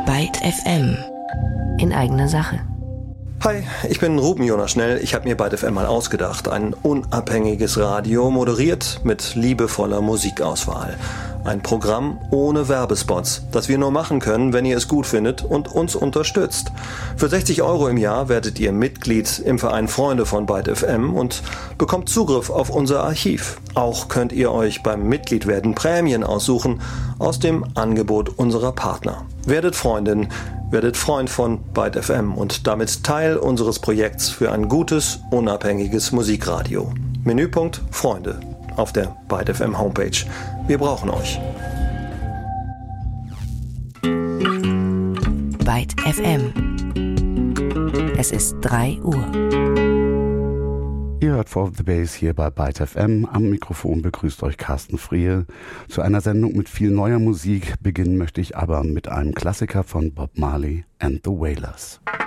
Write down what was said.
Byte FM. In eigener Sache. Hi, ich bin Ruben Jonas Schnell. Ich habe mir Byte FM mal ausgedacht. Ein unabhängiges Radio, moderiert mit liebevoller Musikauswahl. Ein Programm ohne Werbespots, das wir nur machen können, wenn ihr es gut findet und uns unterstützt. Für 60 € im Jahr werdet ihr Mitglied im Verein Freunde von Byte FM und bekommt Zugriff auf unser Archiv. Auch könnt ihr euch beim Mitgliedwerden Prämien aussuchen aus dem Angebot unserer Partner. Werdet Freundin, werdet Freund von Byte FM und damit Teil unseres Projekts für ein gutes, unabhängiges Musikradio. Menüpunkt Freunde auf der Byte FM Homepage. Wir brauchen euch. Byte FM. Es ist 3 Uhr. Ihr hört For The Bass hier bei Byte FM. Am Mikrofon begrüßt euch Carsten Friehe. Zu einer Sendung mit viel neuer Musik beginnen möchte ich aber mit einem Klassiker von Bob Marley and the Wailers.